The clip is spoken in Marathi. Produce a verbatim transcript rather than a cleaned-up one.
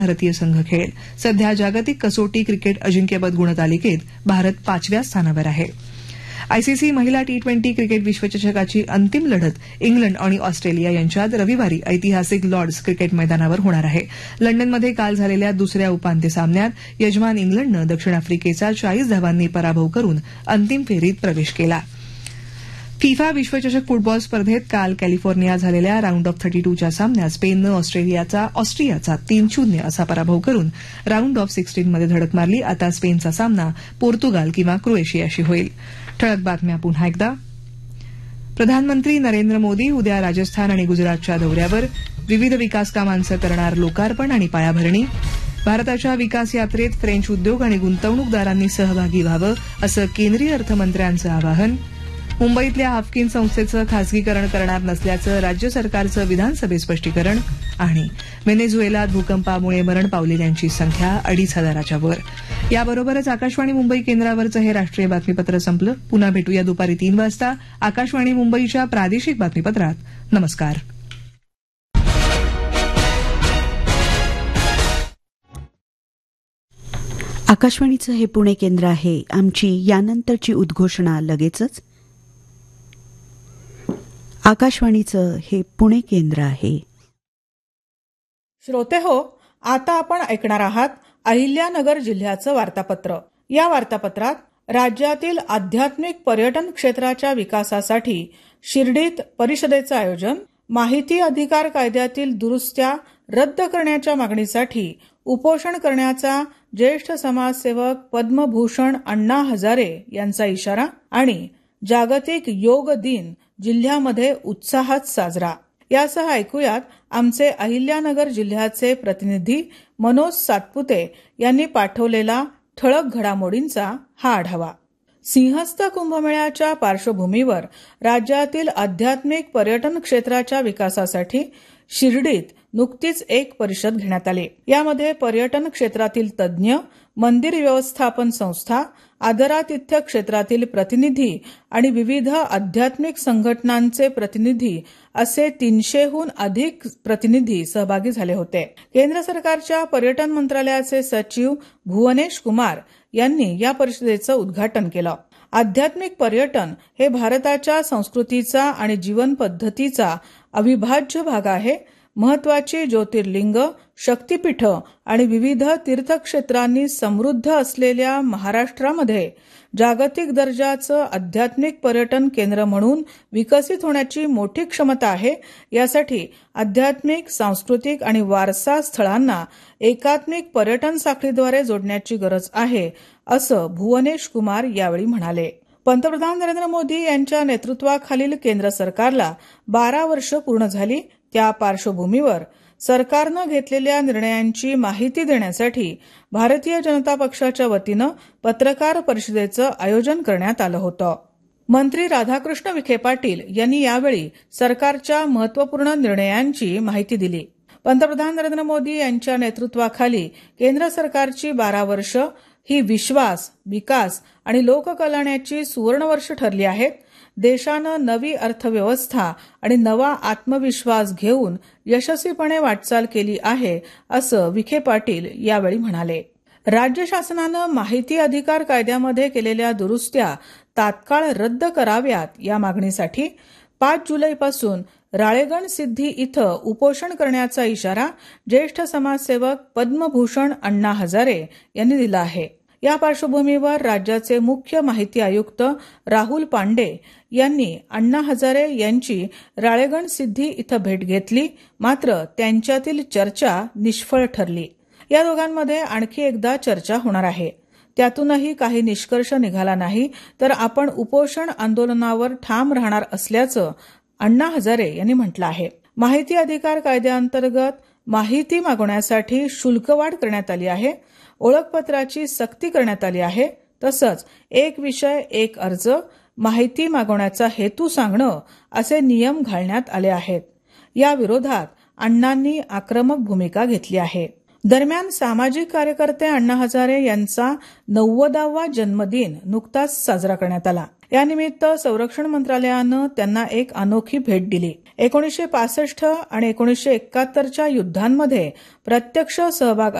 भारतीय संघ खेळेल. सध्या जागतिक कसोटी क्रिकेट अजिंक्यपद गुणतालिकेत भारत पाचव्या स्थानावर आहे. आयसीसी महिला टी ट्वेंटी क्रिकेट विश्वचषकाची अंतिम लढत इंग्लंड आणि ऑस्ट्रेलिया यांच्यात रविवारी ऐतिहासिक लॉर्ड्स क्रिकेट मैदानावर होणार आहे. लंडनमध्ये काल झालेल्या दुसऱ्या उपांत्य सामन्यात यजमान इंग्लंडनं दक्षिण आफ्रिकेचा चाळीस धावांनी पराभव करून अंतिम फेरीत प्रवेश केला. फिफा विश्वचषक फुटबॉल स्पर्धेत काल कॅलिफोर्निया झालेल्या राऊंड ऑफ थर्टी टूच्या सामन्यात स्पेननं ऑस्ट्रेलियाचा ऑस्ट्रियाचा तीन शून्य असा पराभव करून राऊंड ऑफ सिक्स्टीनमध्ये धडक मारली. आता स्पेनचा सामना पोर्तुगाल किंवा क्रोएशियाशी होईल. ठळक बातम्या पुन्हा एकदा. प्रधानमंत्री नरेंद्र मोदी उद्या राजस्थान आणि गुजरातच्या दौऱ्यावर. विविध विकास कामांचं करणार लोकार्पण आणि पायाभरणी. भारताच्या विकास यात्रेत फ्रेंच उद्योग आणि गुंतवणूकदारांनी सहभागी व्हावं असं केंद्रीय अर्थमंत्र्यांचं आवाहन. मुंबईतल्या हाफकिन संस्थेचं खासगीकरण करणार नसल्याचं राज्य सरकारचं विधानसभेत स्पष्टीकरण. आणि व्हेनेझुएलात भूकंपामुळे मरण पावलेल्यांची संख्या अडीच हजाराच्या वर. याबरोबरच आकाशवाणी मुंबई केंद्रावरचं हे राष्ट्रीय बातमीपत्र संपलं. पुन्हा भेटूया दुपारी तीन वाजता आकाशवाणी मुंबईच्या प्रादेशिक बातमीपत्रात. नमस्कार. आकाशवाणीचं हे पुणे केंद्र आहे. आमची यानंतरची उद्घोषणा लगेचच. आकाशवाणीचं हे पुणे केंद्र आहे. श्रोते हो, आता आपण ऐकणार आहात अहिल्यानगर जिल्ह्याचं वार्तापत्र. या वार्तापत्रात राज्यातील आध्यात्मिक पर्यटन क्षेत्राच्या विकासासाठी शिर्डीत परिषदेचं आयोजन, माहिती अधिकार कायद्यातील दुरुस्त्या रद्द करण्याच्या मागणीसाठी उपोषण करण्याचा ज्येष्ठ समाजसेवक पद्मभूषण अण्णा हजारे यांचा इशारा आणि जागतिक योग दिन जिल्ह्यामध्ये उत्साहात साजरा. यासह ऐकूयात आमचे अहिल्यानगर जिल्ह्याचे प्रतिनिधी मनोज सातपुते यांनी पाठवलेला ठळक घडामोडींचा हा आढावा. सिंहस्थ कुंभमेळ्याच्या पार्श्वभूमीवर राज्यातील आध्यात्मिक पर्यटन क्षेत्राच्या विकासासाठी शिर्डीत नुकतीच एक परिषद घेण्यात आली. यामध्ये पर्यटन क्षेत्रातील तज्ज्ञ, मंदिर व्यवस्थापन संस्था, आदरातिथ्य क्षेत्रातील प्रतिनिधी आणि विविध आध्यात्मिक संघटनांचे प्रतिनिधी असे तीनशेहून अधिक प्रतिनिधी सहभागी झाले होते. केंद्र सरकारच्या पर्यटन मंत्रालयाचे सचिव भुवनेश कुमार यांनी या परिषदेचं उद्घाटन केलं. आध्यात्मिक पर्यटन हे भारताच्या संस्कृतीचा आणि जीवन पद्धतीचा अविभाज्य भाग आहे. महत्वाची ज्योतिर्लिंग, शक्तिपीठ आणि विविध तीर्थक्षेत्रांनी समृद्ध असलेल्या महाराष्ट्रामध्ये जागतिक दर्जाचं आध्यात्मिक पर्यटन केंद्र म्हणून विकसित होण्याची मोठी क्षमता आहे. यासाठी आध्यात्मिक, सांस्कृतिक आणि वारसा स्थळांना एकात्मिक पर्यटन साखळीद्वारे जोडण्याची गरज आहे, असं भुवनेश कुमार यावेळी म्हणाले. पंतप्रधान नरेंद्र मोदी यांच्या नेतृत्वाखालील केंद्र सरकारला बारा वर्ष पूर्ण झाली. त्या पार्श्वभूमीवर सरकारनं घेतलेल्या निर्णयांची माहिती देण्यासाठी भारतीय जनता पक्षाच्या वतीनं पत्रकार परिषदेचं आयोजन करण्यात आलं होतं. मंत्री राधाकृष्ण विखे पाटील यांनी यावेळी सरकारच्या महत्वपूर्ण निर्णयांची माहिती दिली. पंतप्रधान नरेंद्र मोदी यांच्या नेतृत्वाखाली केंद्र सरकारची बारा वर्ष ही विश्वास, विकास आणि लोककल्याणाची सुवर्णवर्ष ठरली आहेत. देशानं नवी अर्थव्यवस्था आणि नवा आत्मविश्वास घेऊन यशस्वीपणे वाटचाल केली आहे, असं विखे पाटील यावेळी म्हणाले. राज्य शासनानं माहिती अधिकार कायद्यामध्ये केलेल्या दुरुस्त्या तात्काळ रद्द कराव्यात या मागणीसाठी पाच जुलैपासून राळेगण सिद्धी इथं उपोषण करण्याचा इशारा ज्येष्ठ समाजसेवक पद्मभूषण अण्णा हजारे यांनी दिला आहे. या पार्श्वभूमीवर राज्याचे मुख्य माहिती आयुक्त राहुल पांडे यांनी अण्णा हजारे यांची राळेगण सिद्धी इथं भेट घेतली. मात्र त्यांच्यातील चर्चा निष्फळ ठरली. या दोघांमध्ये आणखी एकदा चर्चा होणार आहे. त्यातूनही काही निष्कर्ष निघाला नाही तर आपण उपोषण आंदोलनावर ठाम राहणार असल्याचं अण्णा हजारे यांनी म्हटलं आहे. माहिती अधिकार कायद्याअंतर्गत माहिती मागवण्यासाठी शुल्कवाढ करण्यात आली आहे. ओळखपत्राची सक्ती करण्यात आली आहे. तसंच एक विषय एक अर्ज, माहिती मागवण्याचा हेतू सांगणं असे नियम घालण्यात आले आहेत. या विरोधात अण्णांनी आक्रमक भूमिका घेतली आहे. दरम्यान सामाजिक कार्यकर्ते अण्णा हजारे यांचा नव्वदावा जन्मदिन नुकताच साजरा करण्यात आला. यानिमित्त संरक्षण मंत्रालयानं त्यांना एक अनोखी भेट दिली. एकोणीसशे पासष्ट आणि एकोणीसशे एकाहत्तरच्या युद्धांमध्ये प्रत्यक्ष सहभाग